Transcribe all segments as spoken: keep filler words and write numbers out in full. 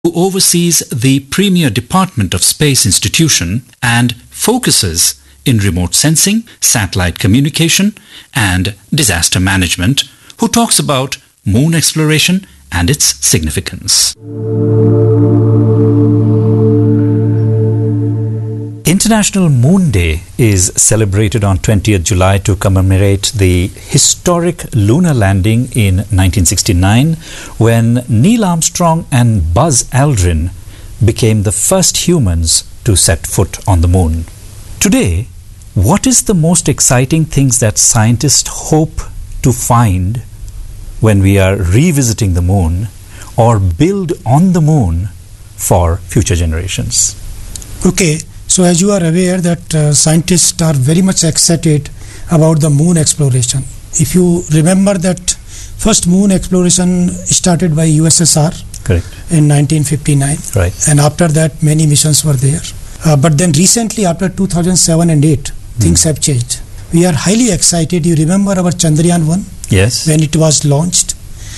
who oversees the premier department of Space Institution and focuses in remote sensing, satellite communication, and disaster management, who talks about moon exploration and its significance. International Moon Day is celebrated on twentieth July to commemorate the historic lunar landing in nineteen sixty-nine, when Neil Armstrong and Buzz Aldrin became the first humans to set foot on the moon. Today, what is the most exciting things that scientists hope to find when we are revisiting the moon or build on the moon for future generations? Okay. So as you are aware that uh, scientists are very much excited about the moon exploration. If you remember that first moon exploration started by U S S R. Correct. In nineteen fifty-nine. Right. And after that many missions were there. Uh, but then recently after two thousand seven and eight, mm. things have changed. We are highly excited. You remember our Chandrayaan one? Yes. When it was launched.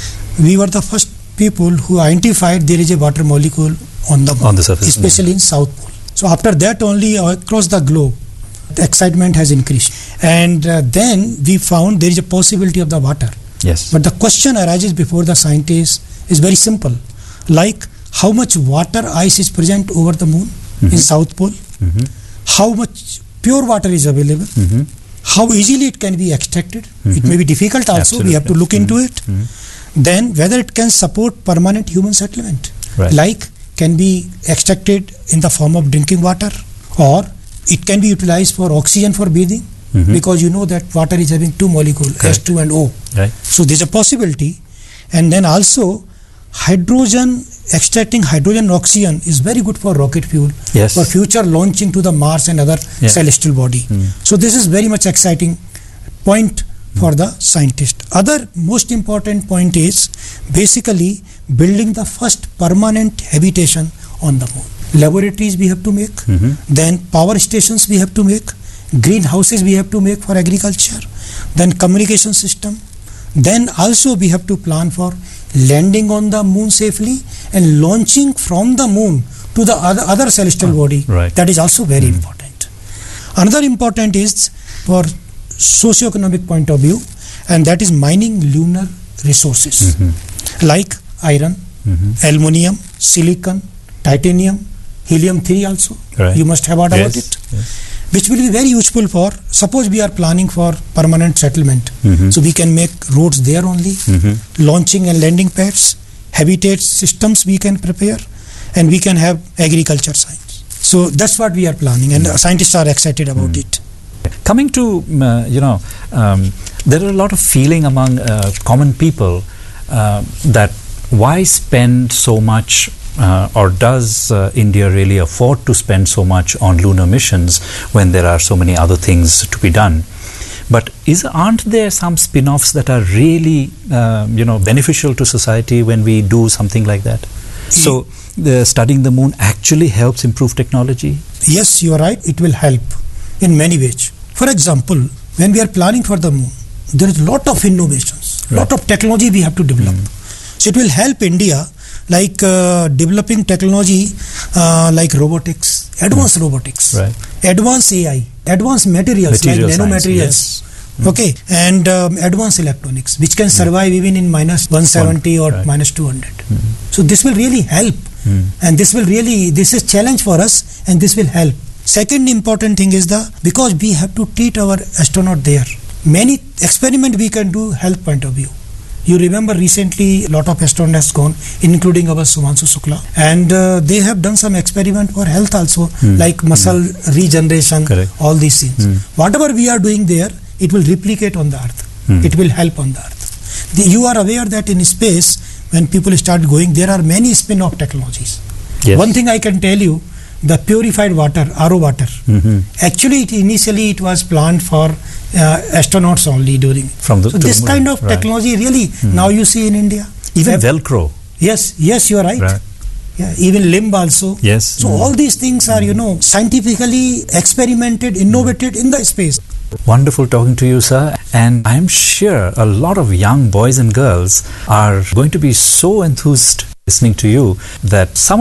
We were the first people who identified there is a water molecule on the moon. On the surface. Especially mm. in South Pole. So after that only across the globe, the excitement has increased. And uh, then we found there is a possibility of the water. Yes. But the question arises before the scientists is very simple. Like how much water ice is present over the moon mm-hmm. in South Pole? Mm-hmm. How much pure water is available? Mm-hmm. How easily it can be extracted? Mm-hmm. It may be difficult also. Absolutely. We have to look mm-hmm. into it. Mm-hmm. Then whether it can support permanent human settlement. Right. Like can be extracted in the form of drinking water, or it can be utilized for oxygen for breathing, mm-hmm. because you know that water is having two molecules, Correct. S two and O. Right. So there's a possibility. And then also hydrogen, extracting hydrogen and oxygen is very good for rocket fuel, yes. for future launching to the Mars and other yeah. celestial body. Mm. So this is very much exciting point for the scientist. Other most important point is basically building the first permanent habitation on the moon. Laboratories we have to make, mm-hmm. then power stations we have to make, greenhouses we have to make for agriculture, then communication system, then also we have to plan for landing on the moon safely and launching from the moon to the other, other celestial oh, body. Right. That is also very mm-hmm. important. Another important is for socio-economic point of view, and that is mining lunar resources mm-hmm. like iron, mm-hmm. aluminium, silicon, titanium, helium three also. Right. You must have heard yes. about it. Yes. Which will be very useful for, suppose we are planning for permanent settlement. Mm-hmm. So we can make roads there only, mm-hmm. launching and landing pads, habitat systems we can prepare, and we can have agriculture science. So that's what we are planning, and mm-hmm. scientists are excited about mm-hmm. it. Coming to, uh, you know, um, there are a lot of feeling among uh, common people uh, that why spend so much, uh, or does uh, India really afford to spend so much on lunar missions when there are so many other things to be done? But is aren't there some spin-offs that are really, uh, you know, beneficial to society when we do something like that? So, the studying the moon actually helps improve technology? Yes, you are right. It will help in many ways. For example, when we are planning for the moon, there is a lot of innovations, a right. lot of technology we have to develop. Mm. So it will help India, like uh, developing technology uh, like robotics, advanced mm. robotics, right. advanced A I, advanced materials Material like nanomaterials, yes. mm. okay, and um, advanced electronics, which can survive mm. even in minus one seventy One, or right. minus two hundred. Mm. So this will really help, mm. and this will really, this is challenge for us, and this will help. Second important thing is the, because we have to treat our astronaut there, many experiment we can do health point of view. You remember recently a lot of astronauts gone, including our Sumanshu Shukla, and uh, they have done some experiment for health also, mm. like muscle mm. regeneration, Correct. all these things. Mm. Whatever we are doing there, it will replicate on the earth. Mm. It will help on the earth. The, you are aware that in space, when people start going, there are many spin-off technologies. Yes. One thing I can tell you, the purified water, R O water. Mm-hmm. Actually, it, initially it was planned for uh, astronauts only during. From the, so this the kind of right. technology really mm-hmm. now you see in India. Even Velcro. Yes, yes, you are right. right. Yeah, even limb also. Yes. So mm-hmm. all these things are, you know, scientifically experimented, innovated mm-hmm. in the space. Wonderful talking to you, sir. And I'm sure a lot of young boys and girls are going to be so enthused listening to you that some